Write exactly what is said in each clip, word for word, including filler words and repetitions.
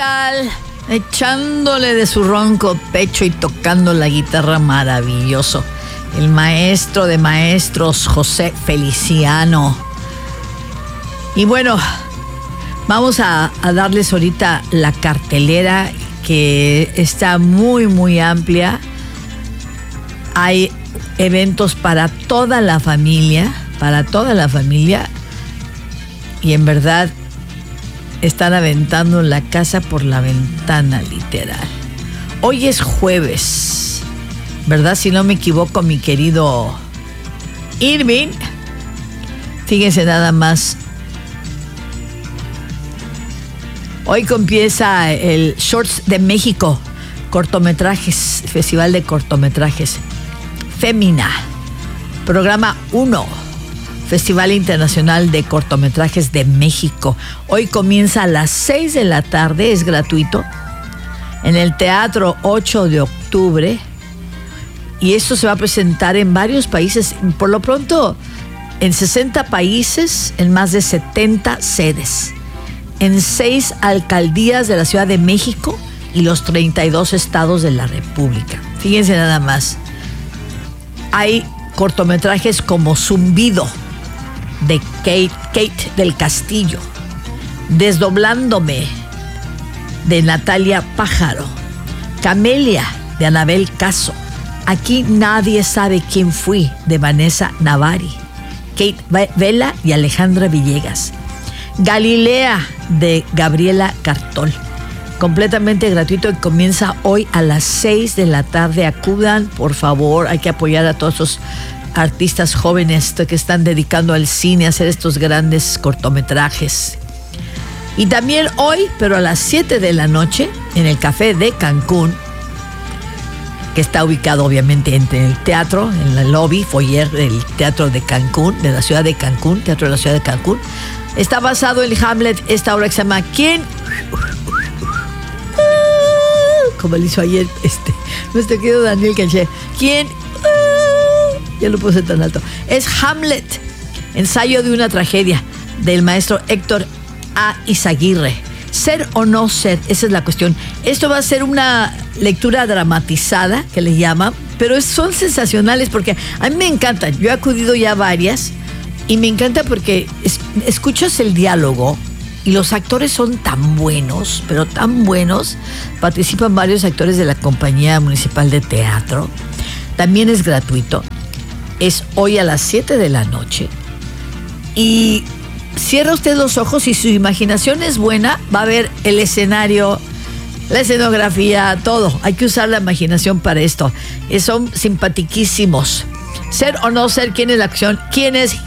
tal? Echándole de su ronco pecho y tocando la guitarra maravilloso. El maestro de maestros, José Feliciano. Y bueno, vamos a, a darles ahorita la cartelera, que está muy, muy amplia. Hay eventos para toda la familia, para toda la familia. Y en verdad están aventando la casa por la ventana, literal. Hoy es jueves, ¿verdad? Si no me equivoco, mi querido Irving. Fíjense nada más. Hoy comienza el Shorts de México, cortometrajes, Festival de Cortometrajes. Fémina, programa uno. Festival Internacional de Cortometrajes de México. Hoy comienza a las seis de la tarde, es gratuito, en el Teatro ocho de octubre. Y esto se va a presentar en varios países, por lo pronto en sesenta países, en más de setenta sedes, en seis alcaldías de la Ciudad de México y los treinta y dos estados de la República. Fíjense nada más. Hay cortometrajes como Zumbido, de Kate, Kate del Castillo, Desdoblándome, de Natalia Pájaro, Camelia, de Anabel Caso, Aquí nadie sabe quién fui, de Vanessa Navari, Kate Vela y Alejandra Villegas, Galilea, de Gabriela Cartol, completamente gratuito, y comienza hoy a las seis de la tarde. Acudan, por favor, hay que apoyar a todos esos artistas jóvenes que están dedicando al cine, a hacer estos grandes cortometrajes. Y también hoy, pero a las siete de la noche, en el Café de Cancún, que está ubicado obviamente entre el teatro, en el lobby, foyer del Teatro de Cancún, de la ciudad de Cancún, Teatro de la Ciudad de Cancún, está basado en Hamlet, esta obra que se llama ¿Quién? Como le hizo ayer este, nuestro querido Daniel Canché. ¿Quién? Ya lo puse tan alto. Es Hamlet, ensayo de una tragedia, del maestro Héctor A. Izaguirre. Ser o no ser, esa es la cuestión. Esto va a ser una lectura dramatizada, que le llaman, pero son sensacionales porque a mí me encantan. Yo he acudido ya a varias y me encanta porque es, escuchas el diálogo y los actores son tan buenos, pero tan buenos. Participan varios actores de la Compañía Municipal de Teatro. También es gratuito. Es hoy a las siete de la noche. Y cierra usted los ojos y su imaginación es buena. Va a ver el escenario, la escenografía, todo. Hay que usar la imaginación para esto. Eh, son simpatiquísimos. Ser o no ser, ¿quién es la acción? ¿Quién es?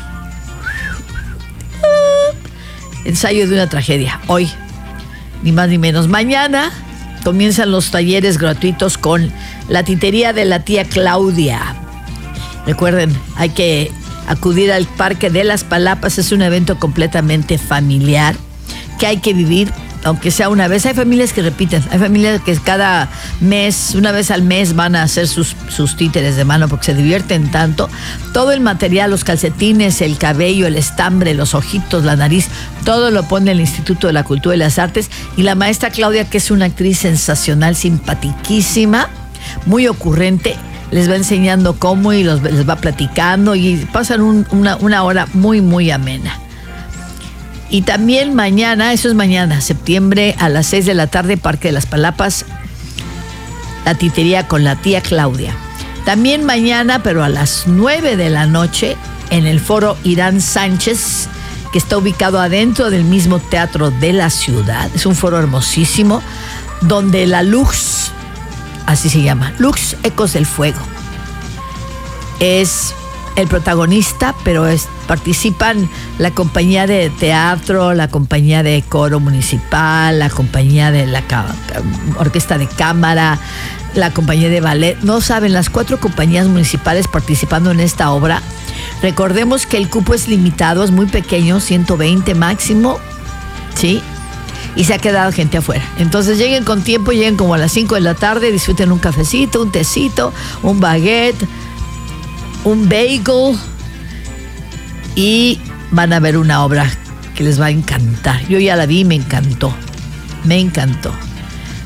Ensayo de una tragedia. Hoy, ni más ni menos. Mañana comienzan los talleres gratuitos con la titería de la tía Claudia. Recuerden, hay que acudir al Parque de las Palapas. Es un evento completamente familiar que hay que vivir, aunque sea una vez. Hay familias que repiten, hay familias que cada mes, una vez al mes, van a hacer sus, sus títeres de mano porque se divierten tanto. Todo el material, los calcetines, el cabello, el estambre, los ojitos, la nariz, todo lo pone el Instituto de la Cultura y las Artes. Y la maestra Claudia, que es una actriz sensacional, simpatiquísima, muy ocurrente, les va enseñando cómo y los, les va platicando y pasan un, una, una hora muy, muy amena. Y también mañana, eso es mañana, septiembre, a las seis de la tarde, Parque de las Palapas, la titería con la tía Claudia. También mañana, pero a las nueve de la noche, en el Foro Irán Sánchez, que está ubicado adentro del mismo teatro de la ciudad. Es un foro hermosísimo, donde la Lux, así se llama, Lux Ecos del Fuego, es el protagonista, pero es, participan la compañía de teatro, la compañía de coro municipal, la compañía de la orquesta de cámara, la compañía de ballet. No saben, las cuatro compañías municipales participando en esta obra. Recordemos que el cupo es limitado, es muy pequeño, ciento veinte máximo, ¿sí? Y se ha quedado gente afuera. Entonces lleguen con tiempo, lleguen como a las cinco de la tarde, disfruten un cafecito, un tecito, un baguette, un bagel, y van a ver una obra que les va a encantar. Yo ya la vi y me encantó, me encantó.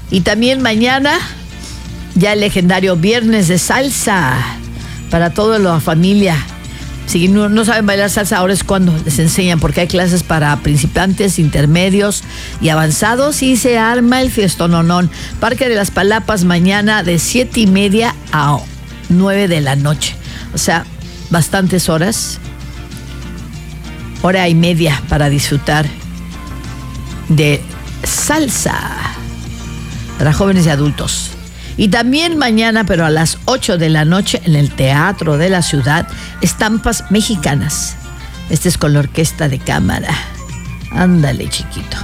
Y también mañana, ya el legendario Viernes de Salsa para toda la familia. Si no, no saben bailar salsa, ahora es cuando les enseñan, porque hay clases para principiantes, intermedios y avanzados, y se arma el fiestononón. Parque de las Palapas mañana de siete y media a nueve de la noche. O sea, bastantes horas, hora y media para disfrutar de salsa para jóvenes y adultos. Y también mañana, pero a las ocho de la noche, en el Teatro de la Ciudad, Estampas Mexicanas. Este es con la orquesta de cámara. Ándale, chiquito.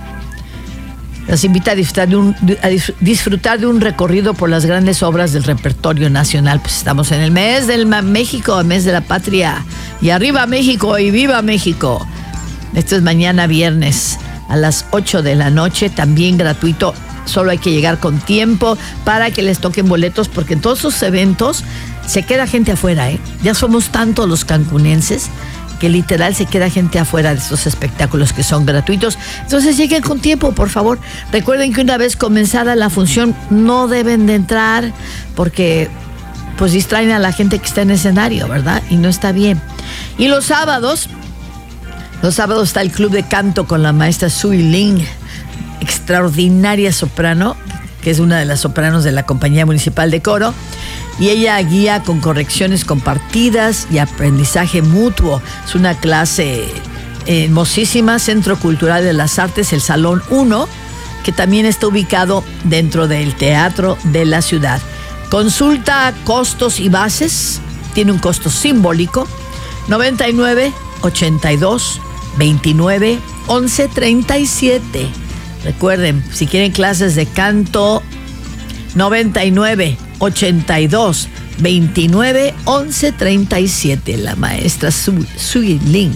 Los invita a disfrutar, de un, a disfrutar de un recorrido por las grandes obras del repertorio nacional. Pues estamos en el mes del México, el mes de la patria. Y arriba México y viva México. Esto es mañana viernes a las ocho de la noche, también gratuito. Solo hay que llegar con tiempo para que les toquen boletos, porque en todos sus eventos se queda gente afuera, ¿eh? Ya somos tantos los cancunenses que literal se queda gente afuera de estos espectáculos que son gratuitos. Entonces lleguen con tiempo, por favor. Recuerden que una vez comenzada la función no deben de entrar, porque pues distraen a la gente que está en escenario, ¿verdad? Y no está bien. Y los sábados, los sábados está el Club de Canto con la maestra Sui Ling, extraordinaria soprano, que es una de las sopranos de la Compañía Municipal de Coro, y ella guía con correcciones compartidas y aprendizaje mutuo. Es una clase hermosísima. Centro Cultural de las Artes, el Salón uno, que también está ubicado dentro del Teatro de la Ciudad. Consulta costos y bases, tiene un costo simbólico, noventa y nueve, ochenta y dos, veintinueve, once, treinta y siete. Recuerden, si quieren clases de canto, noventa y nueve, ochenta y dos, veintinueve, once, treinta y siete, la maestra Sui Ling.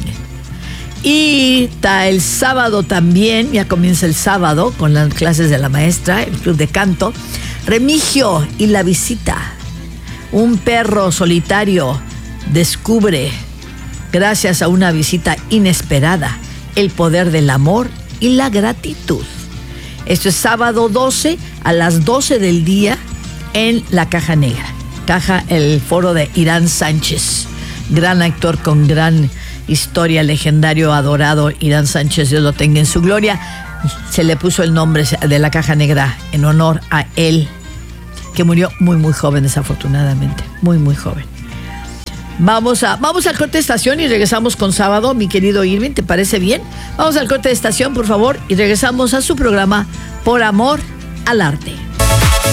Y está el sábado también, ya comienza el sábado con las clases de la maestra, el Club de Canto, Remigio y la visita. Un perro solitario descubre, gracias a una visita inesperada, el poder del amor y la gratitud. Esto es sábado doce a las doce del día en la Caja Negra. Caja, el foro de Irán Sánchez, gran actor con gran historia, legendario, adorado Irán Sánchez, Dios lo tenga en su gloria. Se le puso el nombre de la Caja Negra en honor a él, que murió muy muy joven, desafortunadamente, muy muy joven. Vamos a, vamos al corte de estación y regresamos con sábado, mi querido Irving, ¿te parece bien? Vamos al corte de estación, por favor, y regresamos a su programa Por Amor al Arte.